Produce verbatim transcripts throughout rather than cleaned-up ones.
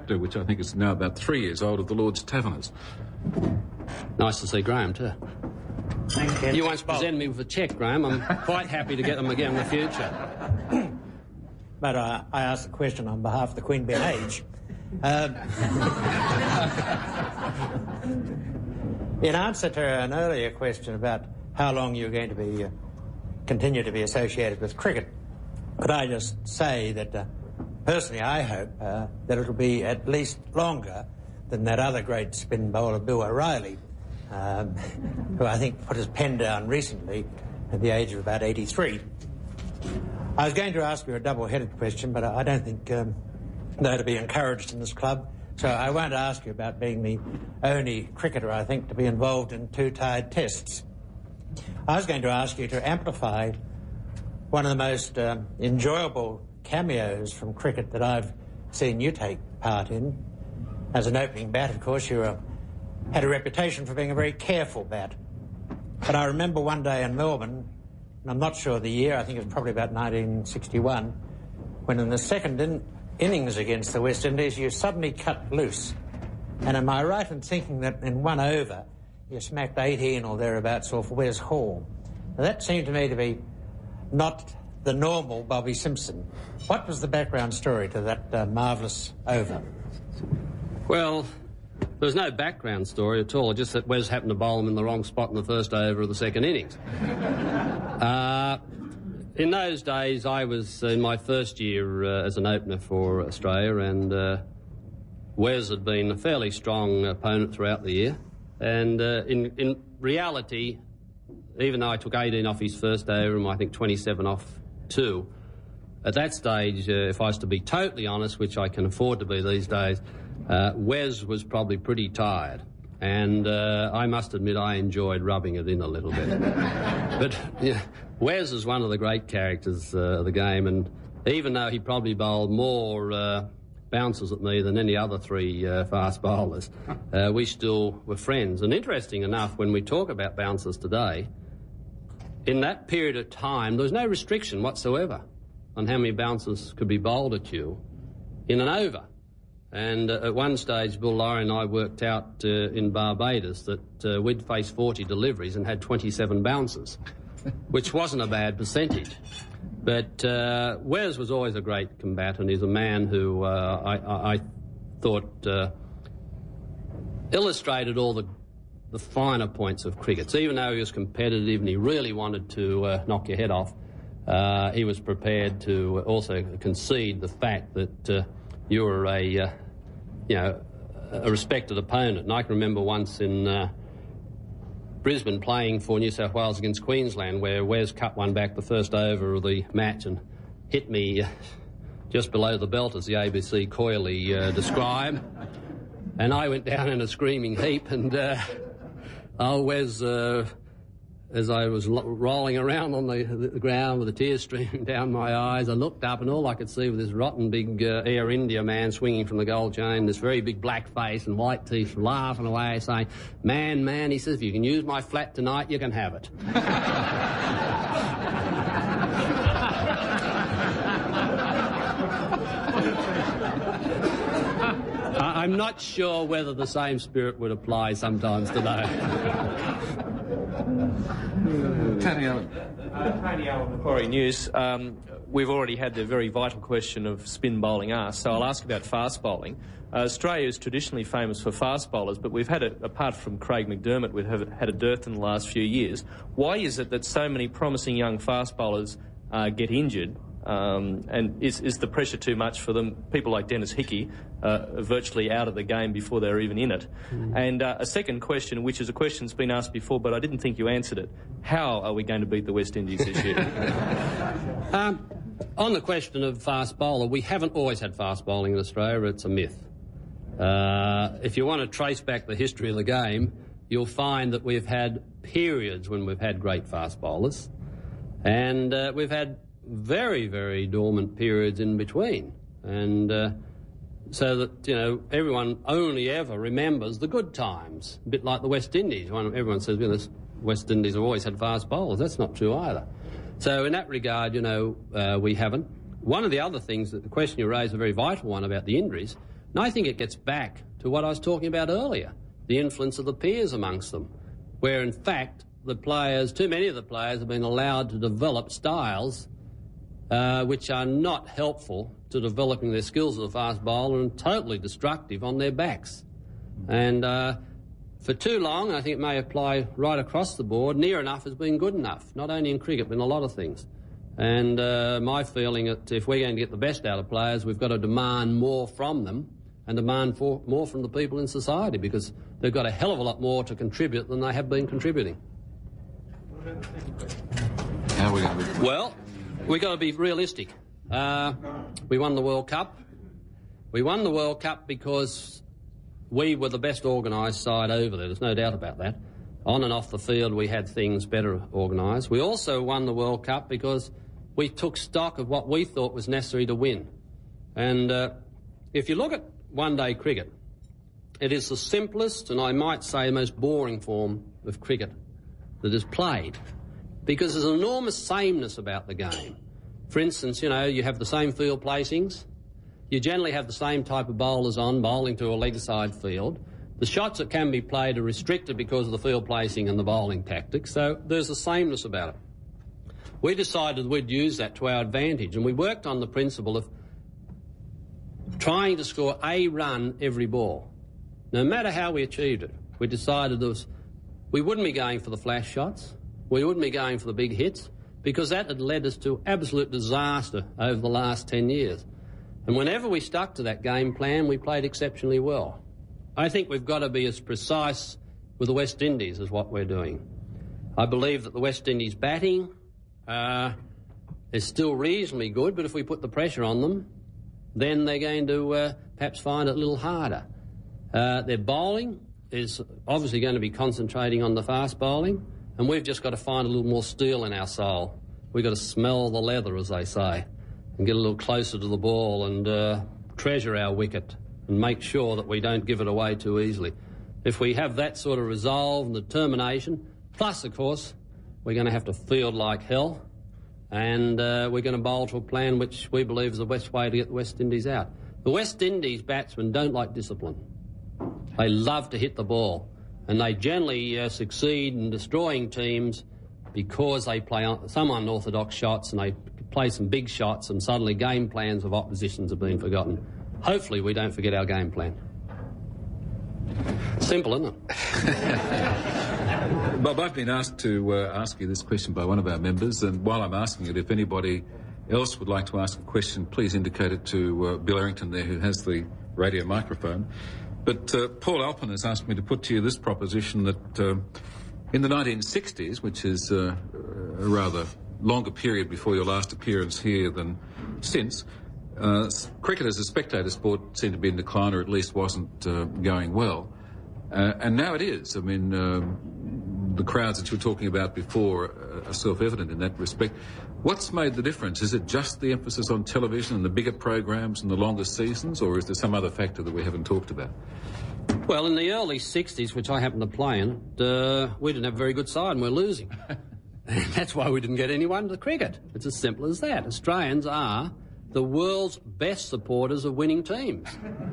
chapter, which I think is now about three years old, of the Lord's Taverners. Nice to see Graham, too. Thank you. You once presented me with a cheque, Graham. I'm quite happy to get them again in the future. But uh, I asked the question on behalf of the Queen Ben Age. Um, in answer to an earlier question about how long you're going to be uh, continue to be associated with cricket, could I just say that uh, personally I hope uh, that it'll be at least longer than that other great spin bowler, Bill O'Reilly, um, who I think put his pen down recently at the age of about eighty-three. I was going to ask you a double-headed question, but I don't think um, they're to be encouraged in this club, so I won't ask you about being the only cricketer, I think, to be involved in two tied tests. I was going to ask you to amplify one of the most um, enjoyable cameos from cricket that I've seen you take part in. As an opening bat, of course, you uh, had a reputation for being a very careful bat. But I remember one day in Melbourne, and I'm not sure the year, I think it was probably about nineteen sixty-one, when in the second in innings against the West Indies, you suddenly cut loose. And am I right in thinking that in one over, you smacked eighteen or thereabouts off Wes Hall? Now, that seemed to me to be not the normal Bobby Simpson. What was the background story to that uh, marvellous over? Well, there's no background story at all, just that Wes happened to bowl him in the wrong spot in the first over of the second innings. uh, in those days, I was in my first year uh, as an opener for Australia, and uh, Wes had been a fairly strong opponent throughout the year. And uh, in, in reality, even though I took eighteen off his first over and I think twenty-seven off two, at that stage, uh, if I was to be totally honest, which I can afford to be these days, uh, Wes was probably pretty tired. And uh, I must admit I enjoyed rubbing it in a little bit. But yeah, Wes is one of the great characters uh, of the game, and even though he probably bowled more uh, bounces at me than any other three uh, fast bowlers, uh, we still were friends. And interesting enough, when we talk about bouncers today, in that period of time, there was no restriction whatsoever on how many bounces could be bowled at you in an over. And uh, at one stage, Bill Laurie and I worked out uh, in Barbados that uh, we'd faced forty deliveries and had twenty-seven bounces, which wasn't a bad percentage. But uh, Wes was always a great combatant. He's a man who uh, I, I, I thought uh, illustrated all the, the finer points of cricket. So even though he was competitive and he really wanted to uh, knock your head off, uh, he was prepared to also concede the fact that uh, you were a, uh, you know, a respected opponent. And I can remember once in uh, Brisbane playing for New South Wales against Queensland, where Wes cut one back the first over of the match and hit me uh, just below the belt, as the A B C coyly uh, described. And I went down in a screaming heap, and uh, oh, Wes, uh, as I was lo rolling around on the, the ground with the tears streaming down my eyes, I looked up and all I could see was this rotten big uh, Air India man swinging from the gold chain, this very big black face and white teeth, laughing away, saying, "Man, man," he says, "if you can use my flat tonight, you can have it." I'm not sure whether the same spirit would apply sometimes today. Tony Allen. Uh, Tony Allen, Macquarie News. Um, we've already had the very vital question of spin bowling asked, so I'll ask about fast bowling. Uh, Australia is traditionally famous for fast bowlers, but we've had, a, apart from Craig McDermott, we've have had a dearth in the last few years. Why is it that so many promising young fast bowlers uh, get injured? Um, and is, is the pressure too much for them? People like Dennis Hickey uh, are virtually out of the game before they're even in it. Mm. And uh, a second question, which is a question that's been asked before, but I didn't think you answered it. How are we going to beat the West Indies this year? um, on the question of fast bowler, we haven't always had fast bowling in Australia. It's a myth. Uh, if you want to trace back the history of the game, you'll find that we've had periods when we've had great fast bowlers, and uh, we've had very, very dormant periods in between. And uh, so that, you know, everyone only ever remembers the good times, a bit like the West Indies. One, everyone says, well, the West Indies have always had fast bowlers. That's not true either. So in that regard, you know, uh, we haven't. One of the other things, that the question you raised, a very vital one about the injuries, And I think it gets back to what I was talking about earlier, the influence of the peers amongst them, where in fact the players, too many of the players have been allowed to develop styles uh, which are not helpful to developing their skills as a fast bowler and totally destructive on their backs. And uh, for too long, I think it may apply right across the board, near enough has been good enough, not only in cricket but in a lot of things. And uh, my feeling that if we're going to get the best out of players, we've got to demand more from them and demand for, more from the people in society, because they've got a hell of a lot more to contribute than they have been contributing. How are we going to... Well, we've got to be realistic. Uh, we won the World Cup. We won the World Cup because we were the best organised side over there. There's no doubt about that. On and off the field, we had things better organised. We also won the World Cup because we took stock of what we thought was necessary to win. And uh, if you look at one-day cricket, it is the simplest and I might say most boring form of cricket that is played, because there's an enormous sameness about the game. For instance, you know, you have the same field placings. You generally have the same type of bowlers on, bowling to a leg side field. The shots that can be played are restricted because of the field placing and the bowling tactics, so there's a sameness about it. We decided we'd use that to our advantage, and we worked on the principle of trying to score a run every ball. No matter how we achieved it, we decided there was, we wouldn't be going for the flash shots, we wouldn't be going for the big hits, because that had led us to absolute disaster over the last ten years. And whenever we stuck to that game plan, we played exceptionally well. I think we've got to be as precise with the West Indies as what we're doing. I believe that the West Indies batting uh, is still reasonably good, but if we put the pressure on them, then they're going to uh, perhaps find it a little harder. Uh, their bowling is obviously going to be concentrating on the fast bowling, and we've just got to find a little more steel in our soul. We've got to smell the leather, as they say, and get a little closer to the ball and uh, treasure our wicket and make sure that we don't give it away too easily. If we have that sort of resolve and determination, plus, of course, we're going to have to field like hell, and uh, we're going to bowl to a plan which we believe is the best way to get the West Indies out. The West Indies batsmen don't like discipline. They love to hit the ball, and they generally uh, succeed in destroying teams because they play some unorthodox shots and they play some big shots, and suddenly game plans of oppositions have been forgotten. Hopefully we don't forget our game plan. Simple, isn't it? Bob, I've been asked to uh, ask you this question by one of our members, and while I'm asking it, if anybody else would like to ask a question, please indicate it to uh, Bill Errington there, who has the radio microphone. But uh, Paul Alpin has asked me to put to you this proposition that uh, in the nineteen sixties, which is uh, a rather longer period before your last appearance here than since, uh, cricket as a spectator sport seemed to be in decline, or at least wasn't uh, going well. Uh, and now it is. I mean, um, the crowds that you were talking about before are self-evident in that respect. What's made the difference? Is it just the emphasis on television and the bigger programs and the longer seasons, or is there some other factor that we haven't talked about? Well, in the early sixties, which I happened to play in, uh, we didn't have a very good side and we're losing. That's why we didn't get anyone to cricket. It's as simple as that. Australians are the world's best supporters of winning teams.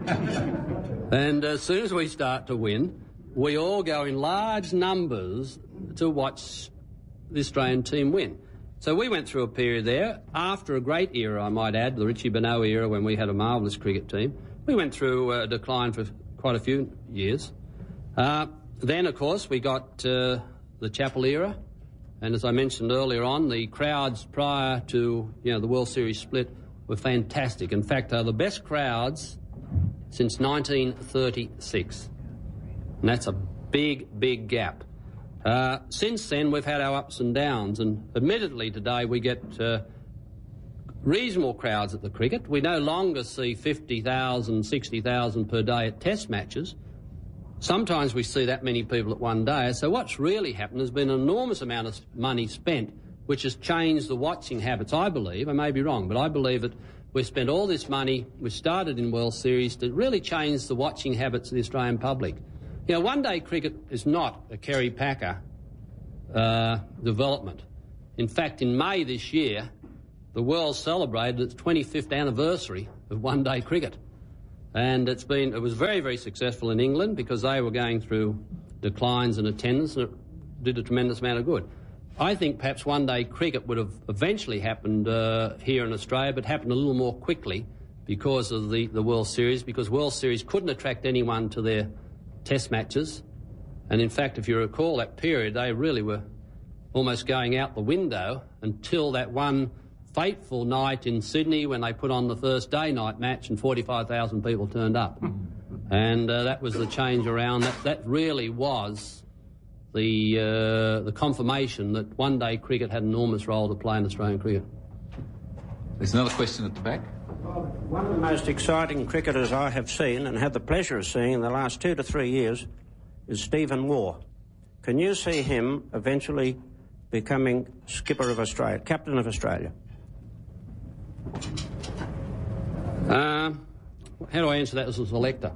And as soon as we start to win, we all go in large numbers to watch the Australian team win. So we went through a period there, after a great era, I might add, the Richie Benaud era, when we had a marvellous cricket team. We went through a decline for quite a few years. Uh, then, of course, we got uh, the Chappell era, and as I mentioned earlier on, the crowds prior to, you know, the World Series split were fantastic. In fact, they're the best crowds since nineteen thirty-six. And that's a big, big gap. Uh, since then, we've had our ups and downs, and admittedly today we get uh, reasonable crowds at the cricket. We no longer see fifty thousand, sixty thousand per day at test matches. Sometimes we see that many people at one day. So what's really happened has been an enormous amount of money spent, which has changed the watching habits, I believe. I may be wrong, but I believe that we've spent all this money, we started in World Series, to really change the watching habits of the Australian public. You know, one-day cricket is not a Kerry Packer uh, development. In fact, in May this year, the world celebrated its twenty-fifth anniversary of one-day cricket. And it's been, it was very, very successful in England because they were going through declines in attendance, and it did a tremendous amount of good. I think perhaps one day cricket would have eventually happened uh, here in Australia, but happened a little more quickly because of the, the World Series, because World Series couldn't attract anyone to their test matches. And in fact, if you recall that period, they really were almost going out the window until that one fateful night in Sydney when they put on the first day-night match and forty-five thousand people turned up. And uh, that was the change around. That, that really was the, uh, the confirmation that one day cricket had an enormous role to play in Australian cricket. There's another question at the back. One of the most exciting cricketers I have seen and had the pleasure of seeing in the last two to three years is Stephen Waugh. Can you see him eventually becoming skipper of Australia, captain of Australia? Uh, how do I answer that as a selector?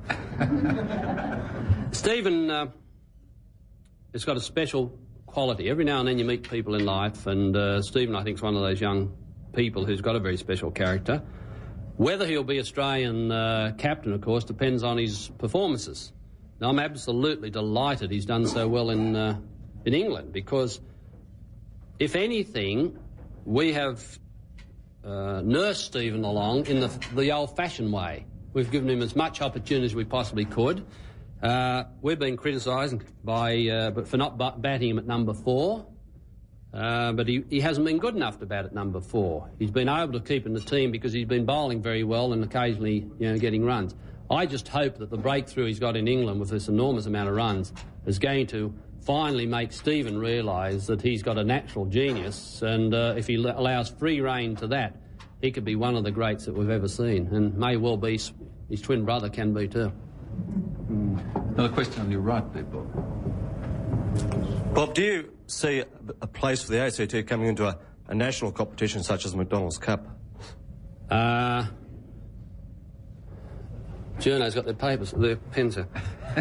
Stephen uh, has got a special quality. Every now and then you meet people in life, and uh, Stephen, I think, is one of those young people who's got a very special character. Whether he'll be Australian uh, captain, of course, depends on his performances. Now, I'm absolutely delighted he's done so well in, uh, in England, because if anything, we have uh, nursed Stephen along in the, the old-fashioned way. We've given him as much opportunity as we possibly could. Uh, we've been criticised by, uh, but for not batting him at number four, uh, but he, he hasn't been good enough to bat at number four. He's been able to keep in the team because he's been bowling very well and occasionally, you know, getting runs. I just hope that the breakthrough he's got in England with this enormous amount of runs is going to finally make Stephen realise that he's got a natural genius, and uh, if he l- allows free rein to that, he could be one of the greats that we've ever seen, and may well be his twin brother can be too. Another question on your right there, Bob. Bob, do you see a, a place for the A C T coming into a, a national competition such as the McDonald's Cup? Uh... Journo's got their papers, their pens here.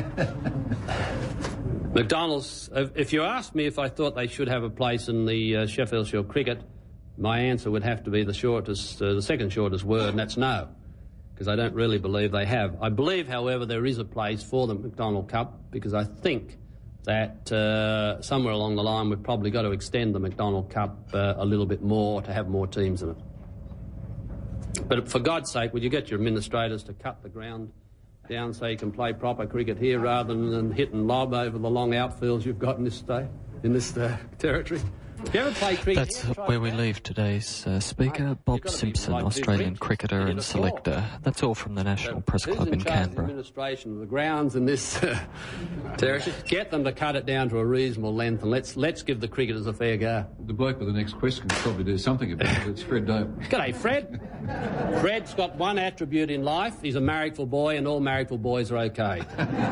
McDonald's, if you asked me if I thought they should have a place in the uh, Sheffield Shield cricket, my answer would have to be the shortest, uh, the second shortest word, and that's no, because I don't really believe they have. I believe, however, there is a place for the McDonald Cup, because I think that uh, somewhere along the line we've probably got to extend the McDonald Cup uh, a little bit more to have more teams in it. But for God's sake, would you get your administrators to cut the ground down so you can play proper cricket here rather than hit and lob over the long outfields you've got in this state, in this uh, territory? Have you ever played cricket? That's where we leave today's uh, speaker, Bob Simpson, Australian cricketer and selector. That's all from the National Press Club in Canberra. Administration of the grounds in this uh, territory. Get them to cut it down to a reasonable length, and let's let's give the cricketers a fair go. The bloke with the next question will probably do something about it. It's Fred Dope. G'day, Fred. Fred's got one attribute in life. He's a marriedful boy, and all marriedful boys are okay.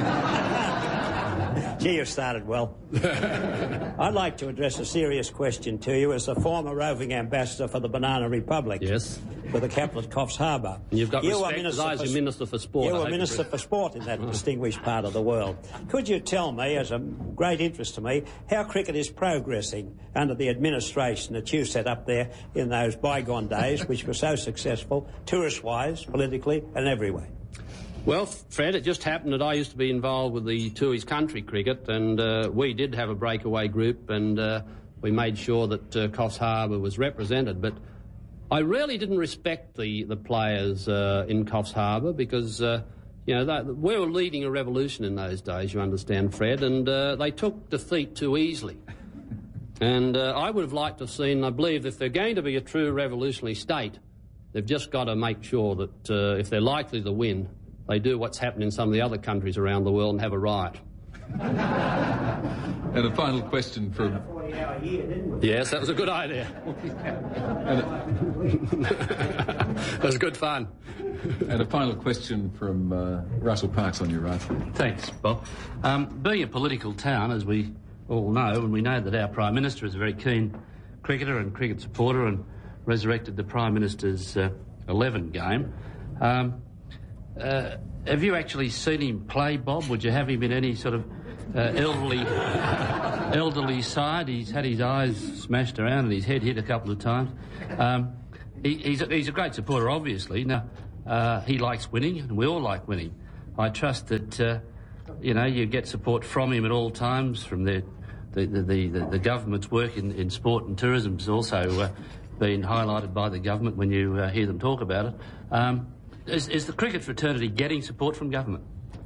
Gee, you started well. I'd like to address a serious question to you as the former roving ambassador for the Banana Republic. Yes. For the capital at Coffs Harbour. And you've got you respect as I was Minister for Sport. You I were Minister for Sport in that distinguished part of the world. Could you tell me, as a great interest to me, how cricket is progressing under the administration that you set up there in those bygone days, which were so successful, tourist-wise, politically, and every way? Well, Fred, it just happened that I used to be involved with the Tooheys Country Cricket, and uh, we did have a breakaway group, and uh, we made sure that uh, Coffs Harbour was represented. But I really didn't respect the, the players uh, in Coffs Harbour because, uh, you know, they, we were leading a revolution in those days, you understand, Fred, and uh, they took defeat too easily. And uh, I would have liked to have seen, I believe, if they're going to be a true revolutionary state, they've just got to make sure that uh, if they're likely to win, they do what's happened in some of the other countries around the world and have a riot. And a final question from... forty-hour year, didn't we? Yes, that was a good idea. That was good fun. And a final question from uh, Russell Parks on your right. Thanks, Bob. Um, being a political town, as we all know, and we know that our Prime Minister is a very keen cricketer and cricket supporter and resurrected the Prime Minister's uh, eleven game, um, Uh, have you actually seen him play, Bob? Would you have him in any sort of uh, elderly elderly side? He's had his eyes smashed around and his head hit a couple of times. Um, he, he's, a, he's a great supporter, obviously. Now, Uh, he likes winning, and we all like winning. I trust that, uh, you know, you get support from him at all times, from the the, the, the, the government's work in, in sport and tourism has also uh, been highlighted by the government when you uh, hear them talk about it. Um, is, is the cricket fraternity getting support from government?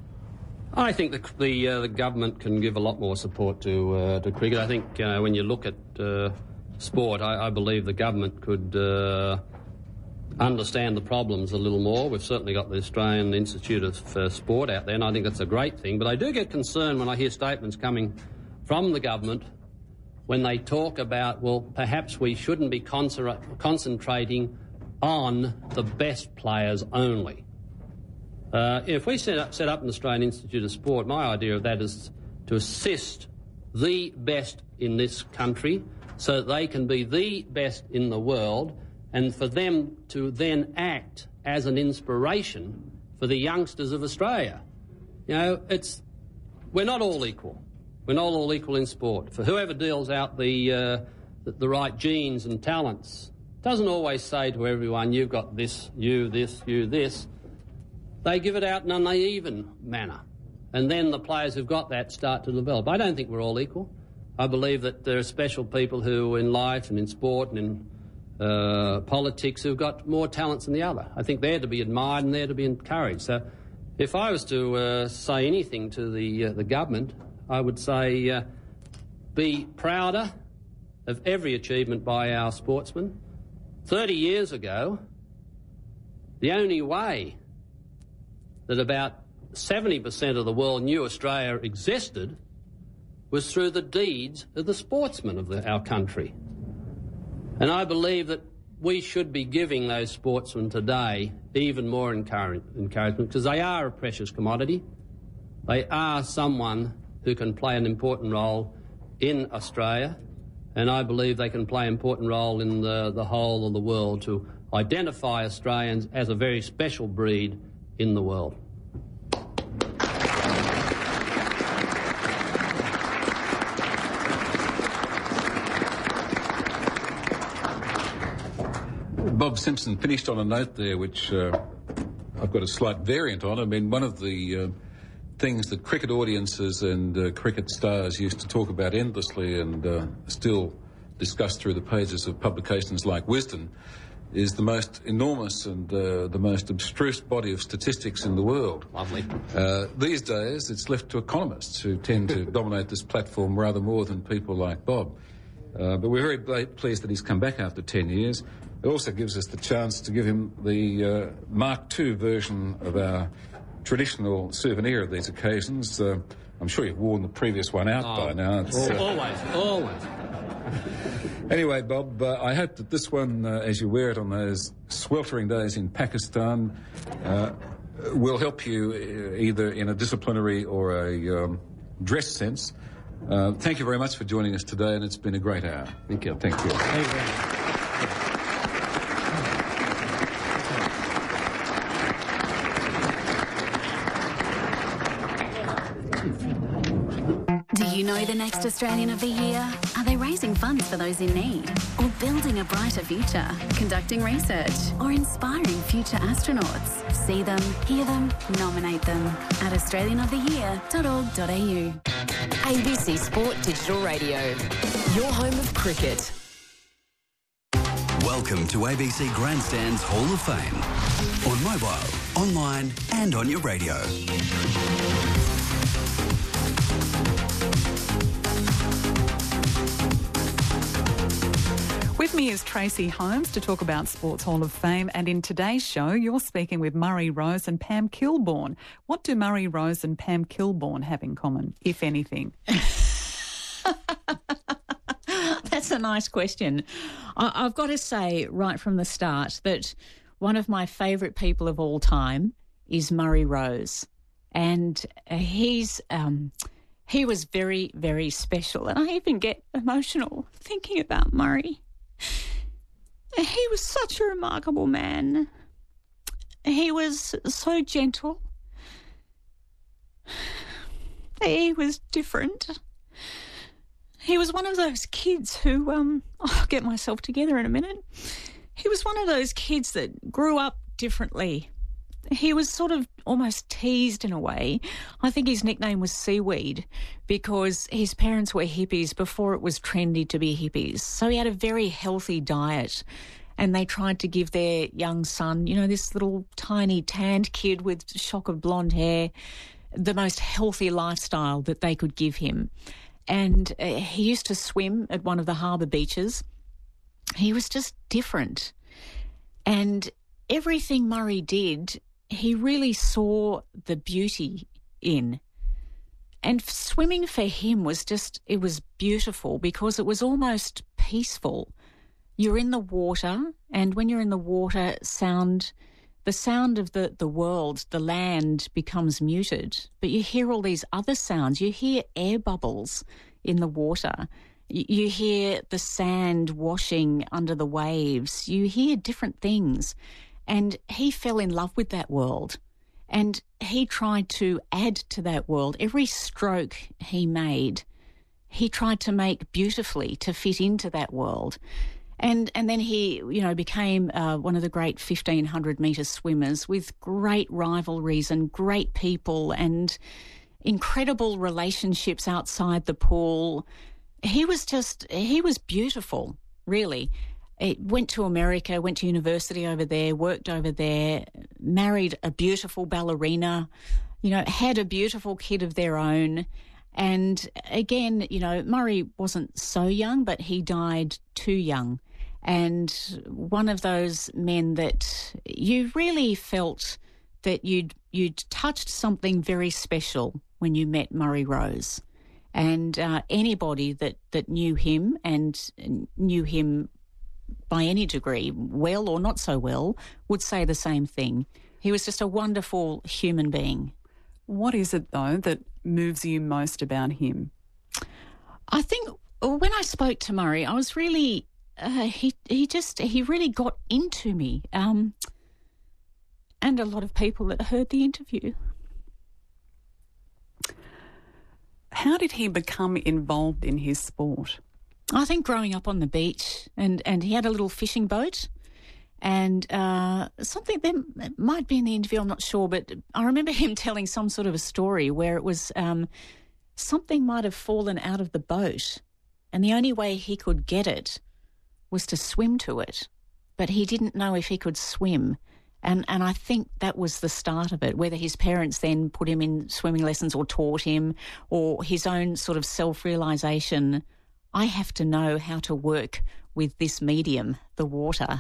I think the the, uh, the government can give a lot more support to uh, to cricket. I think uh, when you look at uh, sport, I, I believe the government could uh, understand the problems a little more. We've certainly got the Australian Institute of uh, Sport out there, and I think that's a great thing. But I do get concerned when I hear statements coming from the government when they talk about, well, perhaps we shouldn't be concentra- concentrating on the best players only. Uh, if we set up, set up an Australian Institute of Sport, my idea of that is to assist the best in this country so that they can be the best in the world, and for them to then act as an inspiration for the youngsters of Australia. You know, it's, we're not all equal. We're not all equal in sport. For whoever deals out the, uh, the, the right genes and talents doesn't always say to everyone, you've got this, you this, you this. They give it out in an uneven manner. And then the players who've got that start to develop. I don't think we're all equal. I believe that there are special people who in life and in sport and in uh, politics who've got more talents than the other. I think they're to be admired and they're to be encouraged. So if I was to uh, say anything to the, uh, the government, I would say uh, be prouder of every achievement by our sportsmen. Thirty years ago, the only way that about seventy percent of the world knew Australia existed was through the deeds of the sportsmen of the, our country. And I believe that we should be giving those sportsmen today even more encourage, encouragement, because they are a precious commodity. They are someone who can play an important role in Australia, and I believe they can play an important role in the, the whole of the world to identify Australians as a very special breed in the world. Bob Simpson finished on a note there which uh, I've got a slight variant on. I mean, one of the uh, things that cricket audiences and uh, cricket stars used to talk about endlessly and uh, still discuss through the pages of publications like Wisden is the most enormous and uh, the most abstruse body of statistics in the world. Lovely. Uh, these days, it's left to economists who tend to dominate this platform rather more than people like Bob. Uh, but we're very pleased that he's come back after ten years. It also gives us the chance to give him the uh, Mark two version of our traditional souvenir of these occasions. Uh, I'm sure you've worn the previous one out oh, by now. It's, uh... Always, always. Anyway, Bob, uh, I hope that this one, uh, as you wear it on those sweltering days in Pakistan, uh, will help you either in a disciplinary or a um, dress sense. Uh, thank you very much for joining us today, and it's been a great hour. Thank you. Thank you. Thank you. Do you know the next Australian of the Year? Are they raising funds for those in need? Or building a brighter future? Conducting research? Or inspiring future astronauts? See them, hear them, nominate them at australian of the year dot org dot a u. A B C Sport Digital Radio, your home of cricket. Welcome to A B C Grandstand's Hall of Fame. On mobile, online and on your radio. With me is Tracy Holmes to talk about Sports Hall of Fame, and in today's show you're speaking with Murray Rose and Pam Kilbourne. What do Murray Rose and Pam Kilbourne have in common, if anything? That's a nice question. I- I've got to say right from the start that one of my favourite people of all time is Murray Rose, and he's um, he was very, very special, and I even get emotional thinking about Murray. He was such a remarkable man. He was so gentle. He was different. He was one of those kids who, um, I'll get myself together in a minute. He was one of those kids that grew up differently he was sort of almost teased in a way. I think his nickname was Seaweed because his parents were hippies before it was trendy to be hippies. So he had a very healthy diet, and they tried to give their young son, you know, this little tiny tanned kid with a shock of blonde hair, the most healthy lifestyle that they could give him. And uh, he used to swim at one of the harbour beaches. He was just different. And everything Murray did, he really saw the beauty in. And swimming for him was just, it was beautiful because it was almost peaceful. You're in the water, and when you're in the water, sound, the sound of the, the world, the land becomes muted. But you hear all these other sounds. You hear air bubbles in the water. You, you hear the sand washing under the waves. You hear different things. And he fell in love with that world. And he tried to add to that world. Every stroke he made, he tried to make beautifully to fit into that world. And and then he, you know, became uh, one of the great fifteen hundred metre swimmers with great rivalries and great people and incredible relationships outside the pool. He was just, he was beautiful, really. He went to America, went to university over there, worked over there, married a beautiful ballerina, you know, had a beautiful kid of their own. And again, you know, Murray wasn't so young, but he died too young. And one of those men that you really felt that you'd you'd touched something very special when you met Murray Rose. And uh, anybody that, that knew him and knew him by any degree, well or not so well, would say the same thing. He was just a wonderful human being. What is it, though, that moves you most about him? I think when I spoke to Murray, I was really... Uh, he he just, he really got into me, um, and a lot of people that heard the interview. How did he become involved in his sport? I think growing up on the beach, and, and he had a little fishing boat, and uh, something that might be in the interview, I'm not sure, but I remember him telling some sort of a story where it was um, something might have fallen out of the boat, and the only way he could get it was to swim to it, but he didn't know if he could swim. And and I think that was the start of it, whether his parents then put him in swimming lessons or taught him, or his own sort of self-realisation, I have to know how to work with this medium, the water.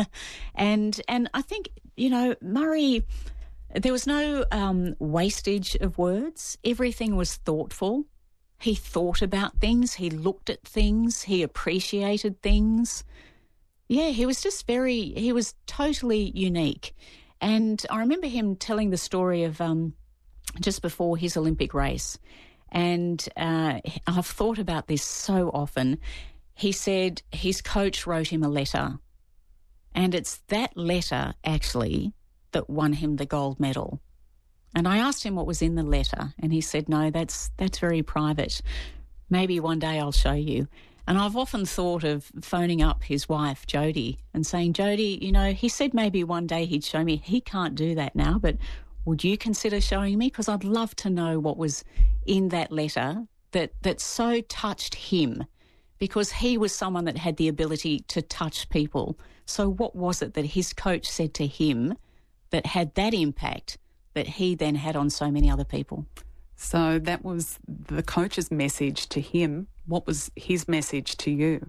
and and I think, you know, Murray, there was no um, wastage of words. Everything was thoughtful. He thought about things, he looked at things, he appreciated things. Yeah, he was just very, he was totally unique. And I remember him telling the story of um, just before his Olympic race. And uh, I've thought about this so often. He said his coach wrote him a letter. And it's that letter, actually, that won him the gold medal. And I asked him what was in the letter, and he said, no, that's that's very private. Maybe one day I'll show you. And I've often thought of phoning up his wife, Jodie, and saying, Jodie, you know, he said maybe one day he'd show me. He can't do that now, but would you consider showing me? Because I'd love to know what was in that letter that, that so touched him, because he was someone that had the ability to touch people. So what was it that his coach said to him that had that impact that he then had on so many other people? So that was the coach's message to him. What was his message to you?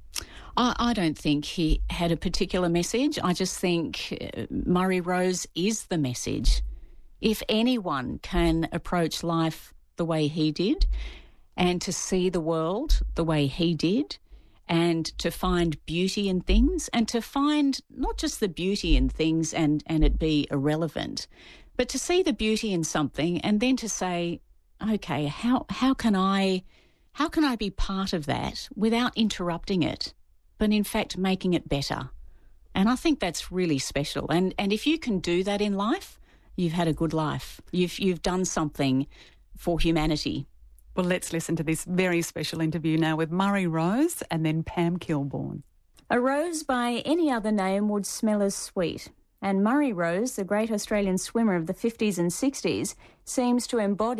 I, I don't think he had a particular message. I just think Murray Rose is the message. If anyone can approach life the way he did, and to see the world the way he did, and to find beauty in things, and to find not just the beauty in things and, and it be irrelevant, but to see the beauty in something and then to say, okay, how how can I how can I be part of that without interrupting it, but in fact making it better? And I think that's really special. And and if you can do that in life, you've had a good life. You've you've done something for humanity. Well, let's listen to this very special interview now with Murray Rose and then Pam Kilborn. A rose by any other name would smell as sweet. And Murray Rose, the great Australian swimmer of the fifties and sixties, seems to embody